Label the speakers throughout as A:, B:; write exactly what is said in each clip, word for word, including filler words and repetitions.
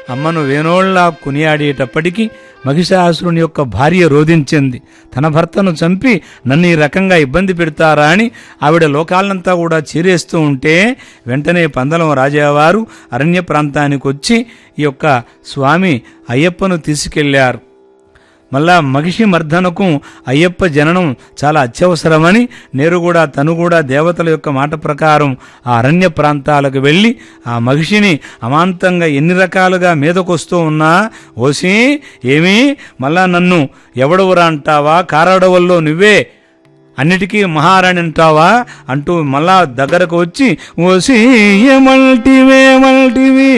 A: అమ్మను వేణోళ్లా కొనియాడేటప్పటికీ మహిషాసురుని యొక్క భార్య రోధించింది. తన భర్తను చంపి నన్ను ఈ రకంగా ఇబ్బంది పెడతారా అని ఆవిడ లోకాలనంతా కూడా చీరేస్తూ ఉంటే వెంటనే పందలం రాజావారు అరణ్య ప్రాంతానికి వచ్చి ఈ యొక్క స్వామి అయ్యప్పను తీసుకెళ్లారు. మళ్ళా మహిషి మర్దనకు అయ్యప్ప జననం చాలా అత్యవసరమని నేరు కూడా తను కూడా దేవతల యొక్క మాట ప్రకారం ఆ అరణ్య ప్రాంతాలకు వెళ్ళి ఆ మహిషిని అమాంతంగా ఎన్ని రకాలుగా మీదకొస్తూ ఉన్నా, ఓసి ఏమీ మళ్ళా నన్ను ఎవడవురా అంటావా, కారడవల్లో నువ్వే అన్నిటికీ మహారాణి అంటావా అంటూ మళ్ళా దగ్గరకు వచ్చి ఓసి ఏమల్టివే మల్టివి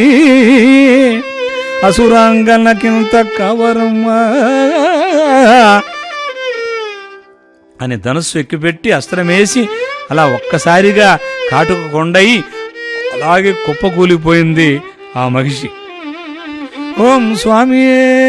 A: అసురాంగనకింత కవరమ్మా అని ధనుస్సు ఎక్కుపెట్టి అస్త్రమేసి అలా ఒక్కసారిగా కాటుక కొండయి అలాగే కుప్పకూలిపోయింది ఆ మహిషి. ఓం స్వామి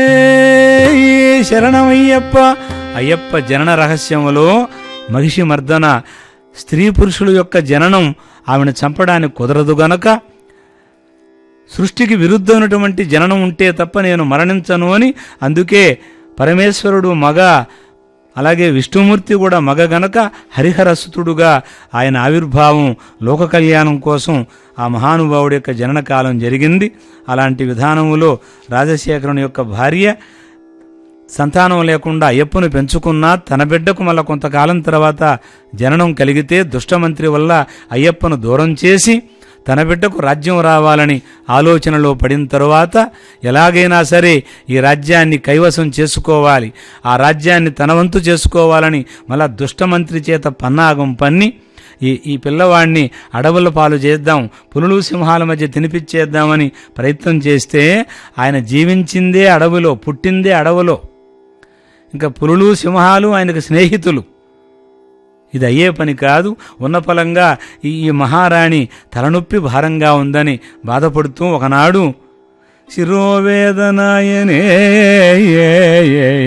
A: శరణమయ్యప్ప. అయ్యప్ప జనన రహస్యములో మహిషి మర్దన స్త్రీ పురుషుల యొక్క జననం ఆమెను చంపడానికి కుదరదు గనక సృష్టికి విరుద్ధమైనటువంటి జననం ఉంటే తప్ప నేను మరణించను అని, అందుకే పరమేశ్వరుడు మగ, అలాగే విష్ణుమూర్తి కూడా మగ గనక హరిహరసుతుడుగా ఆయన ఆవిర్భావం లోక కళ్యాణం కోసం ఆ మహానుభావుడి యొక్క జనన కాలం జరిగింది. అలాంటి విధానములో రాజశేఖరుని యొక్క భార్య సంతానం లేకుండా అయ్యప్పను పెంచుకున్నా తన బిడ్డకు మళ్ళా కొంతకాలం తర్వాత జననం కలిగితే దుష్టమంత్రి వల్ల అయ్యప్పను దూరం చేసి తన బిడ్డకు రాజ్యం రావాలని ఆలోచనలో పడిన తరువాత ఎలాగైనా సరే ఈ రాజ్యాన్ని కైవసం చేసుకోవాలి, ఆ రాజ్యాన్ని తన వంతు చేసుకోవాలని మళ్ళా దుష్టమంత్రి చేత పన్నాగం పన్ని ఈ ఈ పిల్లవాడిని అడవుల పాలు చేద్దాం, పులులు సింహాల మధ్య తినిపించేద్దామని ప్రయత్నం చేస్తే ఆయన జీవించిందే అడవిలో, పుట్టిందే అడవిలో. ఇంకా పులులు సింహాలు ఆయనకు స్నేహితులు. ఇది అయ్యే పని కాదు. ఉన్న ఫలంగా ఈ మహారాణి తలనొప్పి భారంగా ఉందని బాధపడుతూ ఒకనాడు శిరోవేదనాయనే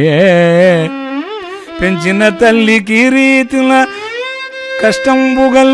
A: పెంచిన తల్లికి రీతిన కష్టంబుగల్